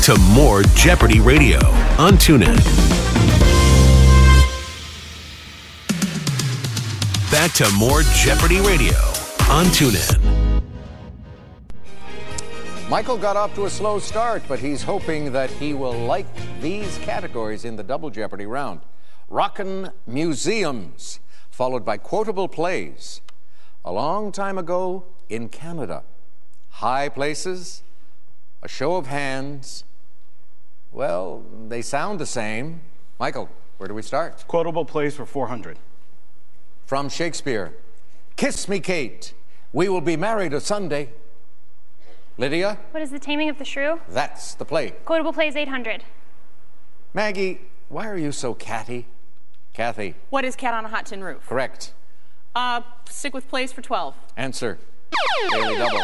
to more Jeopardy Radio on TuneIn. Back to more Jeopardy Radio on TuneIn. Michael got off to a slow start, but he's hoping that he will like these categories in the Double Jeopardy round. Rockin' Museums, followed by Quotable Plays. A long time ago in Canada. High Places, A Show of Hands. Well, they sound the same. Michael, where do we start? Quotable Plays for 400. From Shakespeare, Kiss Me, Kate. We will be married a Sunday. Lydia? What is The Taming of the Shrew? That's the play. Quotable Plays 800. Maggie, why are you so catty? Kathy? What is Cat on a Hot Tin Roof? Correct. Stick with Plays for 12. Answer. Daily Double.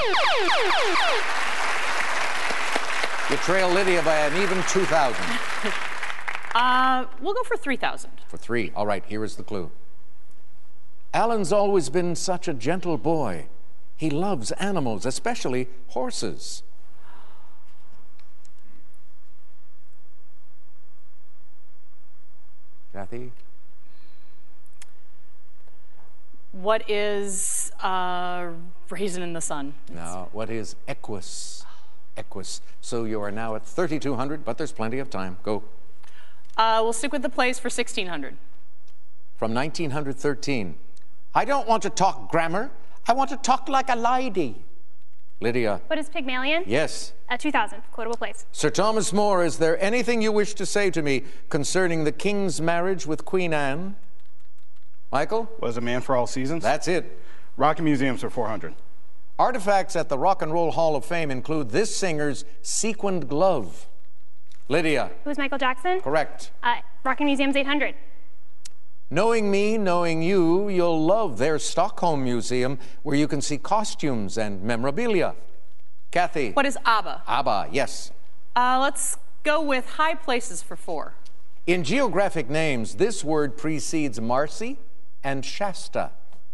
You trail Lydia by an even 2,000. We'll go for 3,000. For 3. All right, here is the clue. Alan's always been such a gentle boy. He loves animals, especially horses. Kathy? What is Raisin in the Sun? Now, what is Equus? Equus. So you are now at 3,200, but there's plenty of time. Go. We'll stick with the Plays for 1,600. From 1913. I don't want to talk grammar. I want to talk like a lady. Lydia. What is Pygmalion? Yes. 2,000. Quotable Plays. Sir Thomas More, is there anything you wish to say to me concerning the King's marriage with Queen Anne? Michael? Was A Man for All Seasons? That's it. Rockin' Museums for 400. Artifacts at the Rock and Roll Hall of Fame include this singer's sequined glove. Lydia. Who is Michael Jackson? Correct. Rockin' Museums 800. Knowing me, knowing you, you'll love their Stockholm Museum, where you can see costumes and memorabilia. Kathy. What is ABBA? ABBA, yes. Let's go with High Places for 4. In geographic names, this word precedes Marcy and Shasta.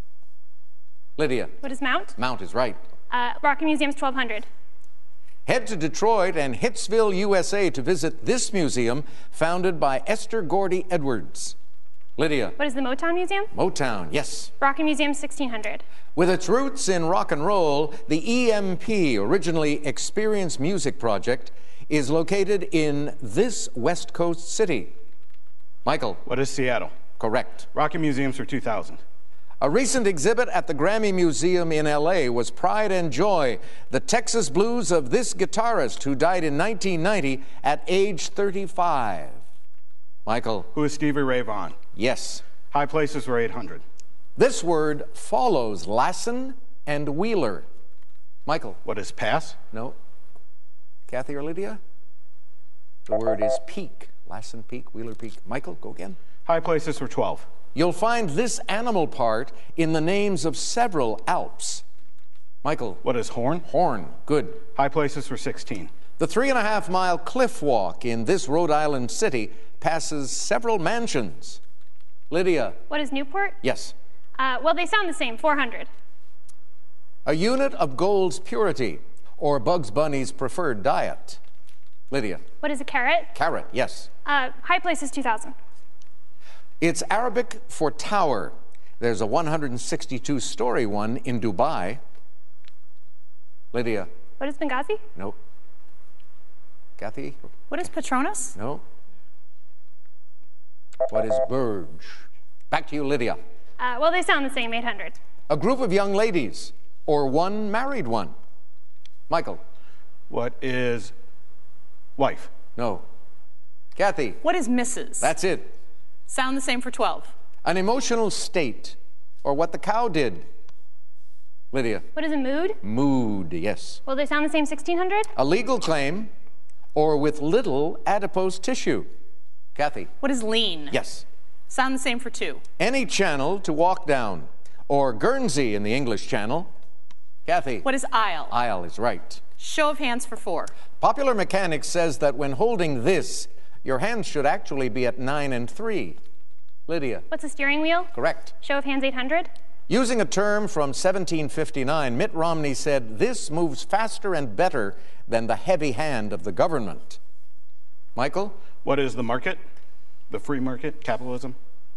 Lydia. What is Mount? Mount is right. Rockin' Museums 1,200. Head to Detroit and Hitsville, USA to visit this museum founded by Esther Gordy Edwards. Lydia. What is the Motown Museum? Motown, yes. Rockin' Museums 1,600. With its roots in rock and roll, the EMP, originally Experience Music Project, is located in this West Coast city. Michael. What is Seattle? Correct. Rockin' Museums for 2,000. A recent exhibit at the Grammy Museum in LA was Pride and Joy, the Texas blues of this guitarist who died in 1990 at age 35. Michael. Who is Stevie Ray Vaughan? Yes. High Places for 800. This word follows Lassen and Wheeler. Michael. What is Pass? No. Kathy or Lydia? The word is peak. Lassen Peak, Wheeler Peak. Michael, go again. High Places for 12. You'll find this animal part in the names of several Alps. Michael. What is Horn? Horn, good. High Places for 16. The 3.5-mile cliff walk in this Rhode Island city passes several mansions. Lydia. What is Newport? Yes. Well, they sound the same. 400. A unit of gold's purity, or Bugs Bunny's preferred diet. Lydia. What is a carrot? Carrot, yes. High Places 2,000. It's Arabic for tower. There's a 162-story one in Dubai. Lydia. What is Benghazi? No. Kathy? What is Patronus? No. What is Burj? Back to you, Lydia. Well, they sound the same. 800. A group of young ladies, or one married one. Michael. What is Wife? No. Kathy. What is Mrs.? That's it. Sound the same for 12. An emotional state, or what the cow did. Lydia. What is a mood? Mood, yes. Well, they sound the same. 1,600. A legal claim, or with little adipose tissue. Kathy. What is lean? Yes. Sound the same for 2. Any channel to walk down, or Guernsey in the English Channel. Kathy. What is aisle? Aisle is right. Show of hands for 4. Popular Mechanics says that when holding this, your hands should actually be at 9 and 3. Lydia. What's a steering wheel? Correct. Show of hands 800. Using a term from 1759, Mitt Romney said, "This moves faster and better than the heavy hand of the government." Michael? What is the market? The free market? Capitalism?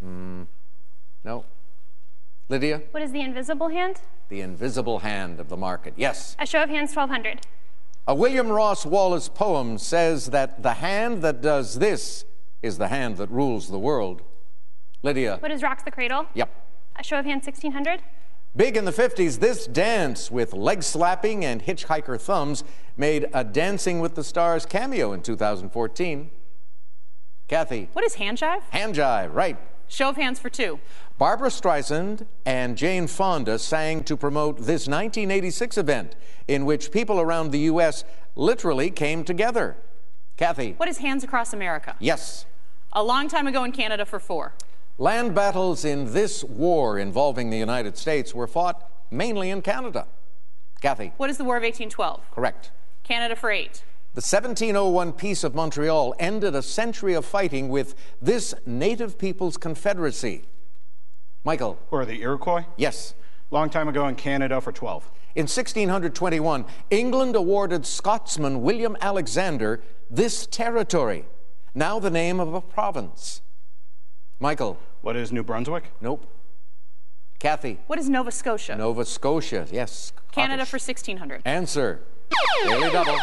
No. Lydia? What is the invisible hand? The invisible hand of the market. Yes. A show of hands, 1200. A William Ross Wallace poem says that the hand that does this is the hand that rules the world. Lydia? What is rocks the cradle? Yep. A show of hands, 1600. Big in the 50s, this dance with leg slapping and hitchhiker thumbs made a Dancing with the Stars cameo in 2014. Kathy? What is hand jive? Hand jive, right. Show of hands for 2. Barbara Streisand and Jane Fonda sang to promote this 1986 event in which people around the U.S. literally came together. Kathy? What is Hands Across America? Yes. A long time ago in Canada for 4. Land battles in this war involving the United States were fought mainly in Canada. Kathy? What is the War of 1812? Correct. Canada for 8. The 1701 Peace of Montreal ended a century of fighting with this Native Peoples Confederacy. Michael? Or the Iroquois? Yes. Long time ago in Canada for 12. In 1621, England awarded Scotsman William Alexander this territory, now the name of a province. Michael? What is New Brunswick? Nope. Kathy? What is Nova Scotia? Nova Scotia, yes. Canada Scottish. for 1600. Answer. Daily double.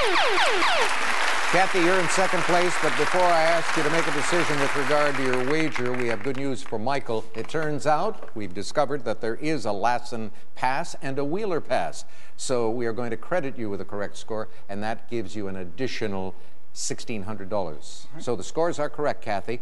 Kathy, you're in second place, but before I ask you to make a decision with regard to your wager, we have good news for Michael. It turns out we've discovered that there is a Lassen pass and a Wheeler pass. So we are going to credit you with a correct score, and that gives you an additional $1,600. Right. So the scores are correct, Kathy.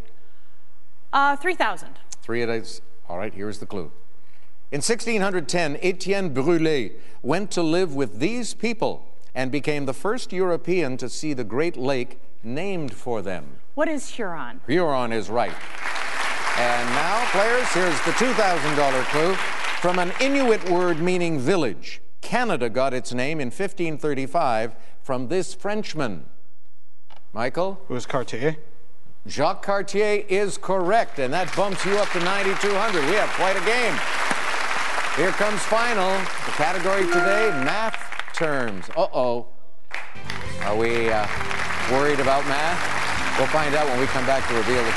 3,000. 3 it is. All right, here's the clue. In 1610, Etienne Brulé went to live with these people and became the first European to see the Great Lake named for them. What is Huron? Huron is right. And now, players, here's the $2,000 clue. From an Inuit word meaning village, Canada got its name in 1535 from this Frenchman. Michael? Who is Cartier? Jacques Cartier is correct, and that bumps you up to 9,200. We have quite a game. Here comes final. The category today, math terms. Uh-oh. Are we worried about math? We'll find out when we come back to reveal the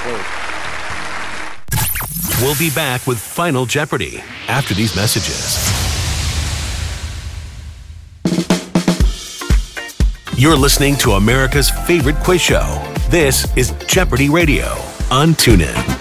clue. We'll be back with Final Jeopardy after these messages. You're listening to America's favorite quiz show. This is Jeopardy Radio on TuneIn.